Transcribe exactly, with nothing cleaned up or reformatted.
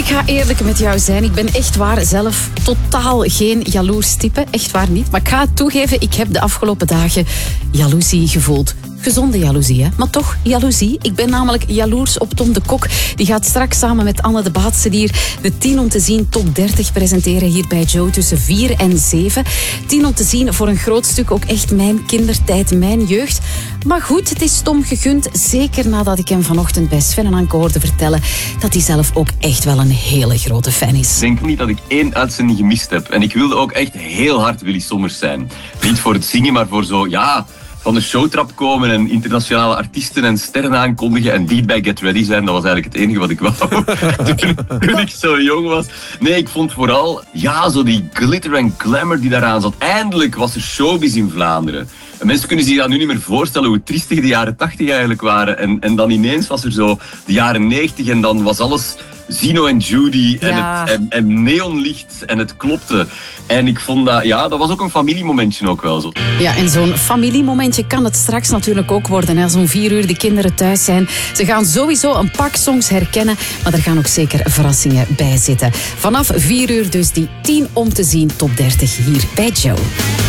Ik ga eerlijk met jou zijn. Ik ben echt waar zelf totaal geen jaloers type. Echt waar niet. Maar ik ga het toegeven, ik heb de afgelopen dagen jaloezie gevoeld. Gezonde jaloezie, hè? Maar toch jaloezie. Ik ben namelijk jaloers op Tom de Kok. Die gaat straks samen met Anne de Baadselier de tien om te zien top dertig presenteren hier bij Joe tussen vier en zeven. tien om te zien voor een groot stuk ook echt mijn kindertijd, mijn jeugd. Maar goed, het is Tom gegund. Zeker nadat ik hem vanochtend bij Sven en Anke hoorde vertellen dat hij zelf ook echt wel een hele grote fan is. Ik denk niet dat ik één uitzending gemist heb. En ik wilde ook echt heel hard Willy Sommers zijn. Niet voor het zingen, maar voor zo, ja... van de showtrap komen en internationale artiesten en sterren aankondigen en niet bij Get Ready zijn. Dat was eigenlijk het enige wat ik wou toen, toen ik zo jong was. Nee, ik vond vooral, ja, zo die glitter en glamour die daaraan zat. Eindelijk was er showbiz in Vlaanderen. En mensen kunnen zich dat nu niet meer voorstellen hoe triestig de jaren tachtig eigenlijk waren. En, en dan ineens was er zo de jaren negentig en dan was alles... Zino en Judy en, ja. het, en, en neonlicht en het klopte. En ik vond dat, ja, dat was ook een familiemomentje ook wel zo. Ja, en zo'n familiemomentje kan het straks natuurlijk ook worden. Als om vier uur de kinderen thuis zijn. Ze gaan sowieso een pak songs herkennen, maar er gaan ook zeker verrassingen bij zitten. Vanaf vier uur dus die tien om te zien top dertig hier bij Joe.